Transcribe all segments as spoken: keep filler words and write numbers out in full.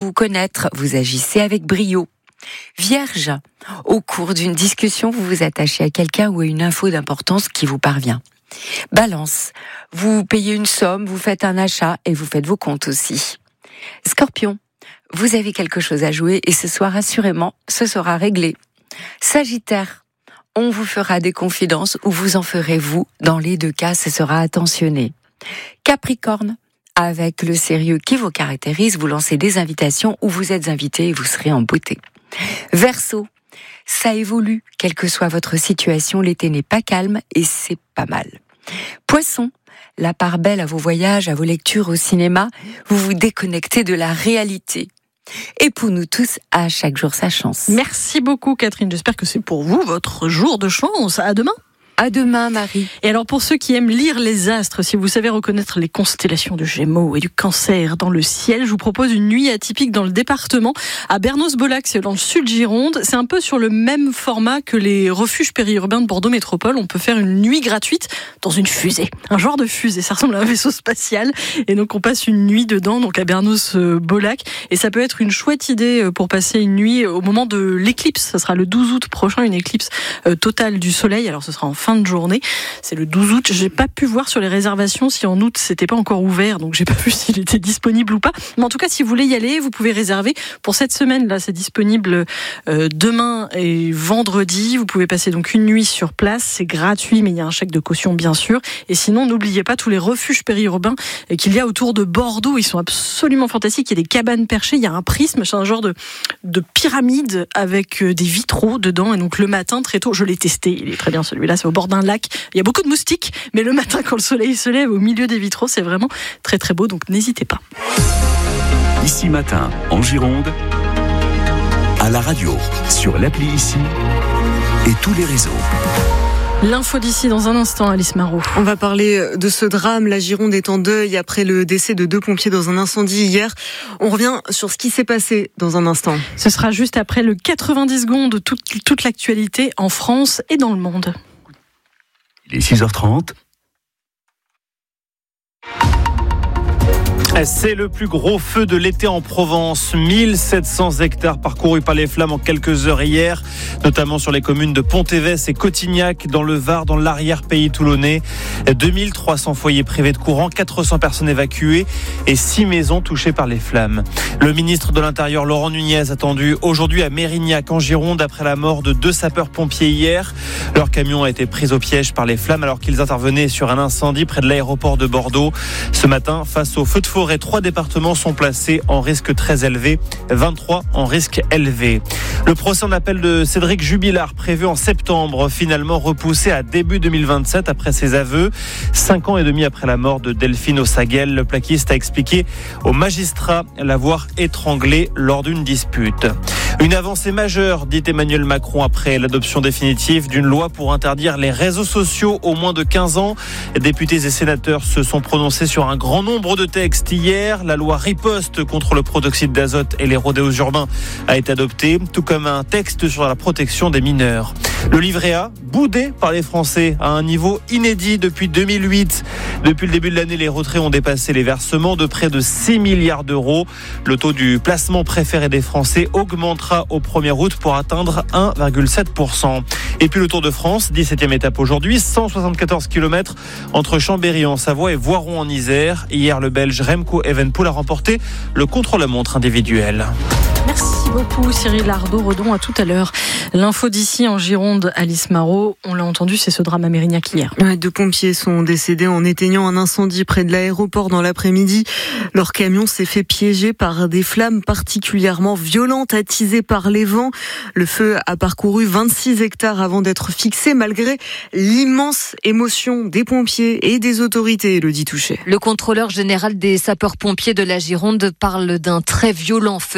vous connaître, vous agissez avec brio. Vierge, au cours d'une discussion, vous vous attachez à quelqu'un ou à une info d'importance qui vous parvient. Balance, vous payez une somme, vous faites un achat et vous faites vos comptes aussi. Scorpion, vous avez quelque chose à jouer et ce soir, assurément, ce sera réglé. Sagittaire, on vous fera des confidences ou vous en ferez vous. Dans les deux cas, ce sera attentionné. Capricorne, avec le sérieux qui vous caractérise, vous lancez des invitations où vous êtes invité et vous serez en beauté. Verseau, ça évolue, quelle que soit votre situation, l'été n'est pas calme et c'est pas mal. Poisson, la part belle à vos voyages, à vos lectures au cinéma, vous vous déconnectez de la réalité. Et pour nous tous, à chaque jour sa chance. Merci beaucoup Catherine, j'espère que c'est pour vous votre jour de chance. À demain. À demain, Marie. Et alors, pour ceux qui aiment lire les astres, si vous savez reconnaître les constellations de Gémeaux et du Cancer dans le ciel, je vous propose une nuit atypique dans le département, à Bernos-Bolac, c'est dans le sud Gironde. C'est un peu sur le même format que les refuges périurbains de Bordeaux Métropole. On peut faire une nuit gratuite dans une fusée. Un genre de fusée, ça ressemble à un vaisseau spatial. Et donc, on passe une nuit dedans, donc à Bernos-Bolac. Et ça peut être une chouette idée pour passer une nuit au moment de l'éclipse. Ça sera le douze août prochain, une éclipse totale du soleil. Alors, ce sera en fin de journée. C'est le douze août. J'ai pas pu voir sur les réservations si en août c'était pas encore ouvert, donc j'ai pas vu s'il était disponible ou pas. Mais en tout cas, si vous voulez y aller, vous pouvez réserver pour cette semaine. Là, c'est disponible euh, demain et vendredi. Vous pouvez passer donc une nuit sur place. C'est gratuit, mais il y a un chèque de caution bien sûr. Et sinon, n'oubliez pas tous les refuges périurbains qu'il y a autour de Bordeaux. Ils sont absolument fantastiques. Il y a des cabanes perchées. Il y a un prisme. C'est un genre de de pyramide avec des vitraux dedans. Et donc le matin, très tôt, je l'ai testé. Il est très bien celui-là. C'est au bord d'un lac. Il y a beaucoup de moustiques, mais le matin, quand le soleil se lève au milieu des vitraux, c'est vraiment très très beau, donc n'hésitez pas. Ici Matin, en Gironde, à la radio, sur l'appli Ici et tous les réseaux. L'info d'ici dans un instant, Alice Marot. On va parler de ce drame. La Gironde est en deuil après le décès de deux pompiers dans un incendie hier. On revient sur ce qui s'est passé dans un instant. Ce sera juste après le quatre-vingt-dix secondes, toute, toute l'actualité en France et dans le monde. Il est six heures trente. C'est le plus gros feu de l'été en Provence. mille sept cents hectares parcourus par les flammes en quelques heures hier, notamment sur les communes de Pontévès et Cotignac, dans le Var, dans l'arrière-pays toulonnais. deux mille trois cents foyers privés de courant, quatre cents personnes évacuées et six maisons touchées par les flammes. Le ministre de l'Intérieur, Laurent Nunez, attendu aujourd'hui à Mérignac, en Gironde, après la mort de deux sapeurs-pompiers hier. Leur camion a été pris au piège par les flammes alors qu'ils intervenaient sur un incendie près de l'aéroport de Bordeaux. Ce matin, face au feu de forêt, trois départements sont placés en risque très élevé, vingt-trois en risque élevé. Le procès en appel de Cédric Jubilard, prévu en septembre, finalement repoussé à début deux mille vingt-sept après ses aveux. Cinq ans et demi après la mort de Delphine Ossaguel, le plaquiste a expliqué au magistrat l'avoir étranglé lors d'une dispute. Une avancée majeure, dit Emmanuel Macron, après l'adoption définitive d'une loi pour interdire les réseaux sociaux aux moins de quinze ans. Députés et sénateurs se sont prononcés sur un grand nombre de textes hier. La loi riposte contre le protoxyde d'azote et les rodéos urbains a été adoptée, tout comme un texte sur la protection des mineurs. Le livret A, boudé par les Français à un niveau inédit depuis deux mille huit. Depuis le début de l'année, les retraits ont dépassé les versements de près de six milliards d'euros. Le taux du placement préféré des Français augmentera au premier août pour atteindre un virgule sept pour cent. Et puis le Tour de France, dix-septième étape aujourd'hui, cent soixante-quatorze kilomètres entre Chambéry en Savoie et Voiron en Isère. Hier, le Belge Remco Evenepoel a remporté le contre-la-montre individuel. Merci beaucoup Cyril Ardo-Redon, à tout à l'heure. L'info d'ici en Gironde, Alice Marot, on l'a entendu, c'est ce drame à Mérignac hier. Ouais, deux pompiers sont décédés en éteignant un incendie près de l'aéroport dans l'après-midi. Leur camion s'est fait piéger par des flammes particulièrement violentes attisées par les vents. Le feu a parcouru vingt-six hectares avant d'être fixé, malgré l'immense émotion des pompiers et des autorités, Elodie Touchet. Le contrôleur général des sapeurs-pompiers de la Gironde parle d'un très violent feu de forêt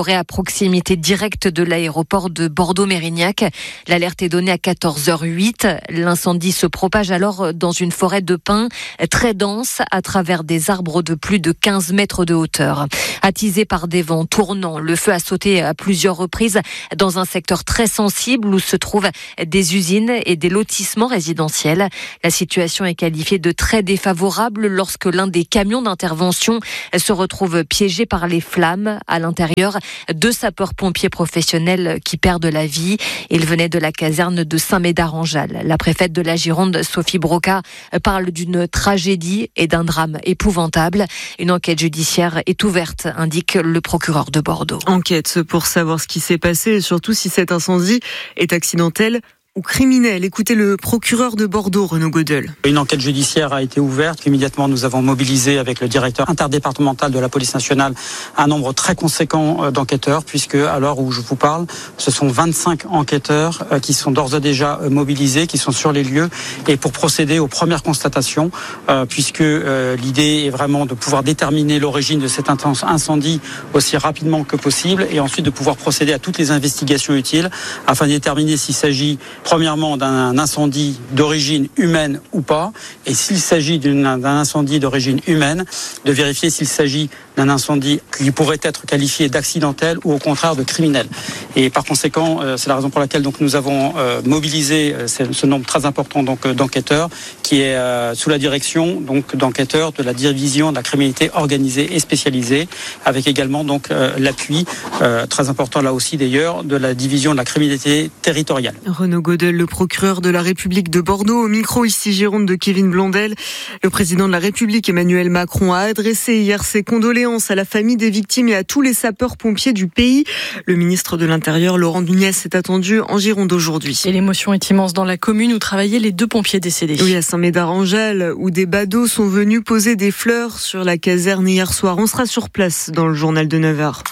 forêt à proximité directe de l'aéroport de Bordeaux-Mérignac. L'alerte est donnée à quatorze heures huit. L'incendie se propage alors dans une forêt de pins très dense à travers des arbres de plus de quinze mètres de hauteur. Attisé par des vents tournants, le feu a sauté à plusieurs reprises dans un secteur très sensible où se trouvent des usines et des lotissements résidentiels. La situation est qualifiée de très défavorable lorsque l'un des camions d'intervention se retrouve piégé par les flammes. À l'intérieur, deux sapeurs-pompiers professionnels qui perdent la vie. Ils venaient de la caserne de Saint-Médard-en-Jalles. La préfète de la Gironde, Sophie Broca, parle d'une tragédie et d'un drame épouvantable. Une enquête judiciaire est ouverte, indique le procureur de Bordeaux. Enquête pour savoir ce qui s'est passé et surtout si cet incendie est accidentel ou criminel. Écoutez le procureur de Bordeaux, Renaud Godel. Une enquête judiciaire a été ouverte. Immédiatement, nous avons mobilisé avec le directeur interdépartemental de la police nationale un nombre très conséquent d'enquêteurs, puisque à l'heure où je vous parle, ce sont vingt-cinq enquêteurs qui sont d'ores et déjà mobilisés, qui sont sur les lieux, et pour procéder aux premières constatations, puisque l'idée est vraiment de pouvoir déterminer l'origine de cet intense incendie aussi rapidement que possible, et ensuite de pouvoir procéder à toutes les investigations utiles afin de déterminer s'il s'agit premièrement d'un incendie d'origine humaine ou pas, et s'il s'agit d'un incendie d'origine humaine, de vérifier s'il s'agit d'un incendie qui pourrait être qualifié d'accidentel ou au contraire de criminel. Et par conséquent, c'est la raison pour laquelle donc nous avons mobilisé ce nombre très important donc d'enquêteurs, qui est sous la direction donc d'enquêteurs de la division de la criminalité organisée et spécialisée, avec également donc l'appui très important là aussi d'ailleurs de la division de la criminalité territoriale. Renaud Godel, le procureur de la République de Bordeaux, au micro ici Gironde de Kevin Blondel. Le président de la République, Emmanuel Macron, a adressé hier ses condoléances à la famille des victimes et à tous les sapeurs-pompiers du pays. Le ministre de l'Intérieur, Laurent Nunez, est attendu en Gironde aujourd'hui. Et l'émotion est immense dans la commune où travaillaient les deux pompiers décédés. Oui, à Saint-Médard-en-Jalles, où des badauds sont venus poser des fleurs sur la caserne hier soir. On sera sur place dans le journal de neuf heures.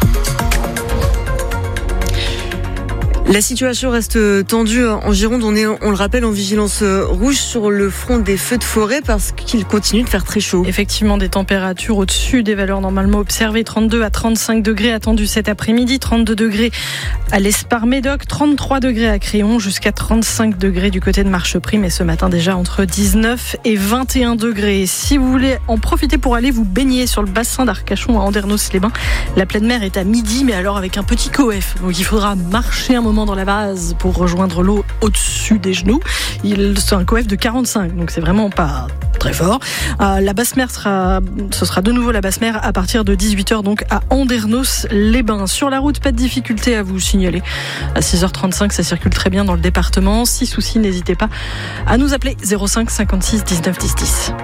La situation reste tendue en Gironde. On est, on le rappelle, en vigilance rouge sur le front des feux de forêt parce qu'il continue de faire très chaud. Effectivement, des températures au-dessus des valeurs normalement observées. trente-deux à trente-cinq degrés attendus cet après-midi. trente-deux degrés à l'Espar-Médoc. trente-trois degrés à Créon. Jusqu'à trente-cinq degrés du côté de Marcheprime. Et ce matin déjà entre dix-neuf et vingt et un degrés. Si vous voulez en profiter pour aller vous baigner sur le bassin d'Arcachon à Andernos-les-Bains, la pleine mer est à midi, mais alors avec un petit coef. Donc il faudra marcher un moment dans la base pour rejoindre l'eau au-dessus des genoux. Il, c'est un coef de quarante-cinq, donc c'est vraiment pas très fort. Euh, la basse mer sera, ce sera de nouveau la basse mer à partir de dix-huit heures, donc à Andernos-les-Bains. Sur la route, pas de difficulté à vous signaler. À six heures trente-cinq, ça circule très bien dans le département. Si souci, n'hésitez pas à nous appeler zéro cinq cinquante-six dix-neuf dix dix.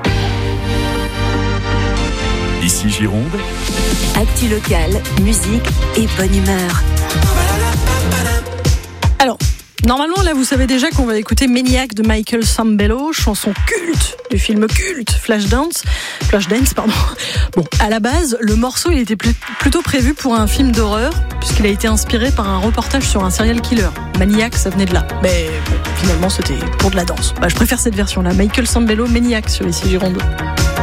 Ici Gironde. Actu locale, musique et bonne humeur. Alors, normalement, là, vous savez déjà qu'on va écouter Maniac de Michael Sambello, chanson culte du film culte Flashdance. Flashdance, pardon. Bon, à la base, le morceau, il était plutôt prévu pour un film d'horreur, puisqu'il a été inspiré par un reportage sur un serial killer. Maniac, ça venait de là. Mais bon, finalement, c'était pour de la danse. Bah, je préfère cette version-là. Michael Sambello, Maniac sur les Gironde.